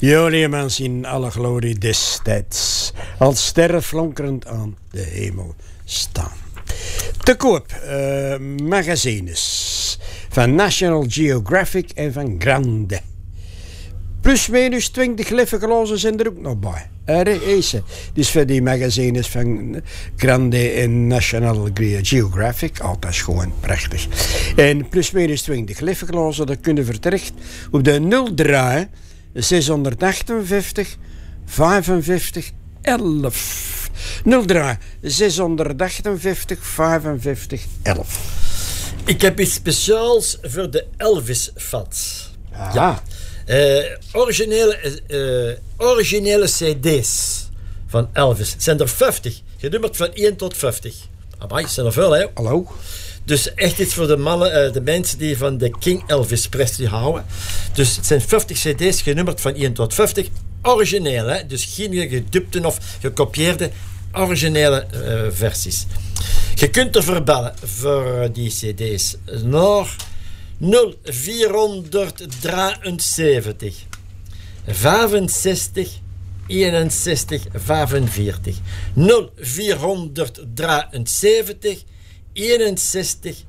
Jullie mensen in alle glorie destijds, als sterren flonkerend aan de hemel staan. Te koop magazines van National Geographic en van Grande. Plus minus 20 lieve glazen zijn er ook nog bij. Dus voor die magazines van Grande en National Geographic, altijd gewoon prachtig. En plus minus 20 lieve glazen, dat kunnen we terecht op de 03 658 55 11. 03 658 55 11. Ik heb iets speciaals voor de Elvis-fans. Ja. Originele cd's van Elvis. Het zijn er 50, genummerd van 1 tot 50. Amai, zijn er veel, hè? Hallo. Dus echt iets voor de mannen, de mensen die van de King Elvis Presley houden. Dus het zijn 50 cd's, genummerd van 1 tot 50. Origineel, hè? Dus geen gedupte of gekopieerde, originele versies. Je kunt ervoor bellen voor die cd's naar 0473 65 61 45 0473 61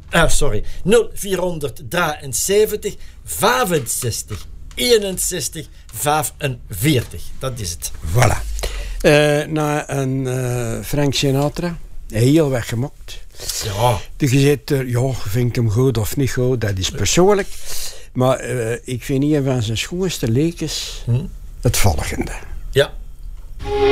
0473 65 61 45. Dat is het. Voilà. Na een Frank Sinatra, heel weggemokt. Ja. Dus je zegt er, ja, vind ik hem goed of niet goed, dat is persoonlijk. Maar ik vind een van zijn schoonste leekjes het volgende. Ja.